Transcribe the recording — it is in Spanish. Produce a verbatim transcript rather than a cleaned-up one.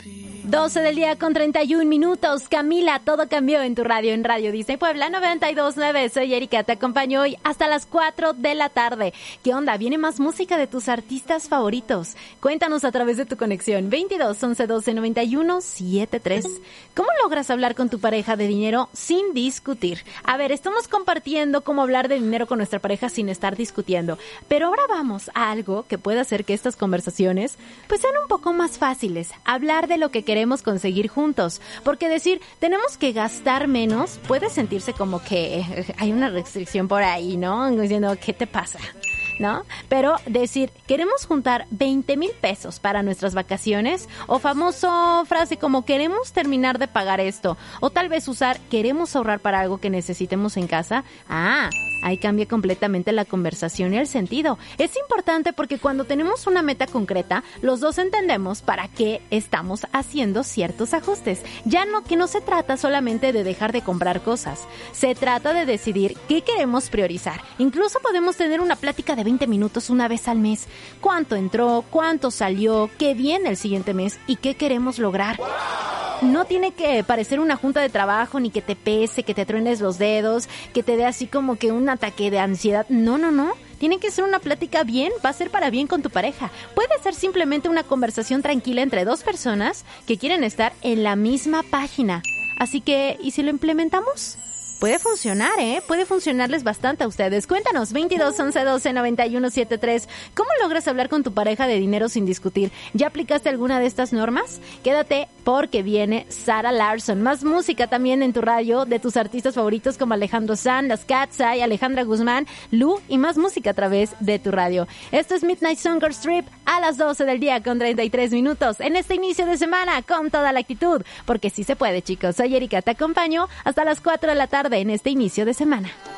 doce del día con treinta y un minutos. Camila, todo cambió en tu radio, en Radio Disney Puebla noventa y dos punto nueve. Soy Erika, te acompaño hoy hasta las cuatro de la tarde. ¿Qué onda? ¿Viene más música de tus artistas favoritos? Cuéntanos a través de tu conexión veintidós, once, doce, noventa y uno, setenta y tres. ¿Cómo logras hablar con tu pareja de dinero sin discutir? A ver, estamos compartiendo cómo hablar de dinero con nuestra pareja sin estar discutiendo. Pero ahora vamos a algo que puede hacer que estas conversaciones pues sean un poco más fáciles. Hablar de lo que queremos conseguir juntos. Porque decir, tenemos que gastar menos, puede sentirse como que hay una restricción por ahí, ¿no? Diciendo, ¿qué te pasa? ¿No? Pero decir, queremos juntar veinte mil pesos para nuestras vacaciones, o famoso frase como queremos terminar de pagar esto, o tal vez usar queremos ahorrar para algo que necesitemos en casa. Ah, ahí cambia completamente la conversación y el sentido. Es importante porque cuando tenemos una meta concreta, los dos entendemos para qué estamos haciendo ciertos ajustes. Ya no, que no se trata solamente de dejar de comprar cosas, se trata de decidir qué queremos priorizar. Incluso podemos tener una plática de veinte minutos una vez al mes. ¿Cuánto entró? ¿Cuánto salió? ¿Qué viene el siguiente mes? ¿Y qué queremos lograr? No tiene que parecer una junta de trabajo, ni que te pese, que te truenes los dedos, que te dé así como que un ataque de ansiedad. No, no, no. Tiene que ser una plática bien, va a ser para bien con tu pareja. Puede ser simplemente una conversación tranquila entre dos personas que quieren estar en la misma página. Así que, ¿y si lo implementamos? Puede funcionar, ¿eh? Puede funcionarles bastante a ustedes. Cuéntanos, veintidós, once, doce, noventa y uno, setenta y tres. ¿Cómo logras hablar con tu pareja de dinero sin discutir? ¿Ya aplicaste alguna de estas normas? Quédate porque viene Sarah Larsson. Más música también en tu radio de tus artistas favoritos como Alejandro Sanz, Las Katseye, Alejandra Guzmán, Lu, y más música a través de tu radio. Esto es Midnight Sugar Strip a las doce del día con treinta y tres minutos en este inicio de semana con toda la actitud. Porque sí se puede, chicos. Soy Erika, te acompaño hasta las cuatro de la tarde en este inicio de semana.